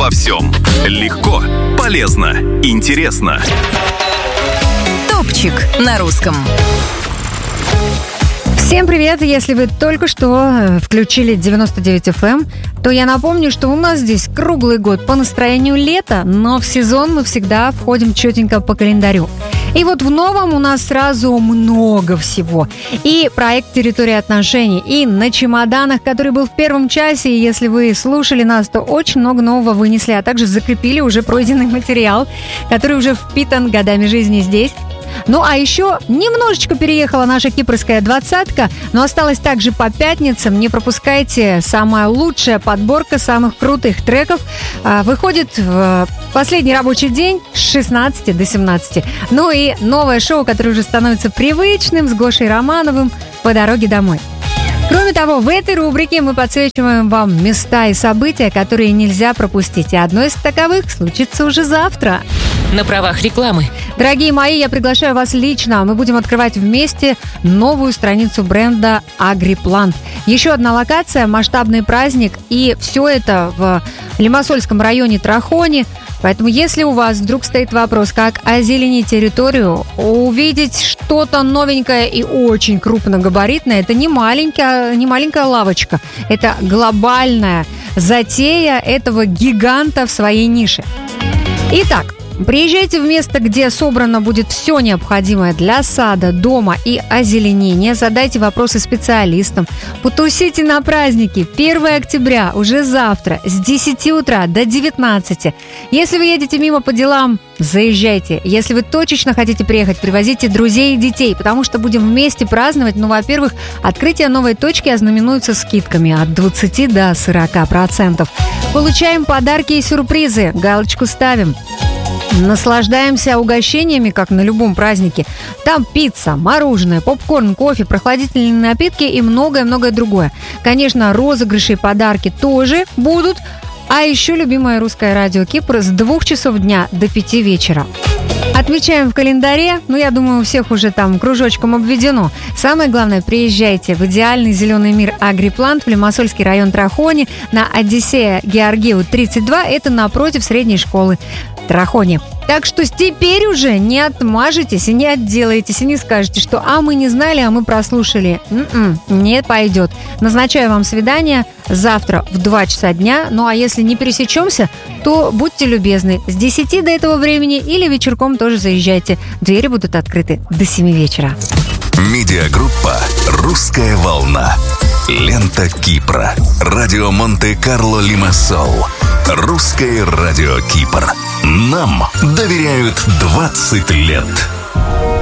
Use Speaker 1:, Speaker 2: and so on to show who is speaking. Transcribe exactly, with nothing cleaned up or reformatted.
Speaker 1: обо всем. Легко, полезно, интересно.
Speaker 2: Топчик на русском.
Speaker 3: Всем привет! Если вы только что включили девяносто девять эф эм, то я напомню, что у нас здесь круглый год по настроению лета, но в сезон мы всегда входим четенько по календарю. И вот в новом у нас сразу много всего. И проект «Территория отношений», и «На чемоданах», который был в первом часе. И если вы слушали нас, то очень много нового вынесли, а также закрепили уже пройденный материал, который уже впитан годами жизни здесь. Ну, а еще немножечко переехала наша кипрская двадцатка, но осталась также по пятницам. Не пропускайте, самая лучшая подборка самых крутых треков выходит в последний рабочий день с шестнадцати до семнадцати. Ну и новое шоу, которое уже становится привычным, с Гошей Романовым «По дороге домой». Кроме того, в этой рубрике мы подсвечиваем вам места и события, которые нельзя пропустить. И одно из таковых случится уже завтра.
Speaker 2: На правах рекламы.
Speaker 3: Дорогие мои, я приглашаю вас лично. Мы будем открывать вместе новую страницу бренда «Агриплант». Еще одна локация, масштабный праздник. И все это в Лимассольском районе Трахони. Поэтому, если у вас вдруг стоит вопрос, как озеленить территорию, увидеть что-то новенькое и очень крупногабаритное, это не маленькая, не маленькая лавочка. Это глобальная затея этого гиганта в своей нише. Итак, приезжайте в место, где собрано будет все необходимое для сада, дома и озеленения. Задайте вопросы специалистам. Потусите на празднике. первого октября, уже завтра, с десяти утра до девятнадцати. Если вы едете мимо по делам, заезжайте. Если вы точечно хотите приехать, привозите друзей и детей, потому что будем вместе праздновать. Ну, во-первых, открытие новой точки ознаменуется скидками от двадцати до сорока процентов. Получаем подарки и сюрпризы. Галочку ставим. Наслаждаемся угощениями, как на любом празднике. Там пицца, мороженое, попкорн, кофе, прохладительные напитки и многое-многое другое. Конечно, розыгрыши и подарки тоже будут. А еще любимое русское радио Кипр с двух часов дня до пяти вечера. Отмечаем в календаре, ну, я думаю, у всех уже там кружочком обведено. Самое главное, приезжайте в идеальный зеленый мир «Агриплант» в Лимассольский район Трахони на Одиссея Георгиева тридцать два, это напротив средней школы Трахони. Так что теперь уже не отмажетесь и не отделаетесь, и не скажете, что «а мы не знали, а мы прослушали». М-м, нет, пойдет. Назначаю вам свидание завтра в два часа дня. Ну а если не пересечемся, то будьте любезны, с десяти до этого времени или вечерком тоже заезжайте. Двери будут открыты до семи вечера.
Speaker 1: Медиагруппа «Русская волна». Лента Кипра. Радио Монте-Карло Лимассол. Русское радио Кипр. Нам доверяют двадцать лет.